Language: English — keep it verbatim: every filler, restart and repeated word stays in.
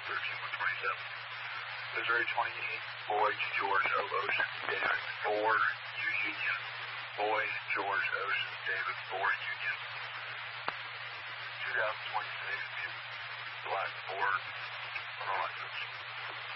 thirteen one twenty-seven. Missouri twenty-eight, Boy, George, O, Ocean, David, four, U, Union. Boy, George, Ocean, David, four, Union. twenty twenty-six, Blackboard, Rockets.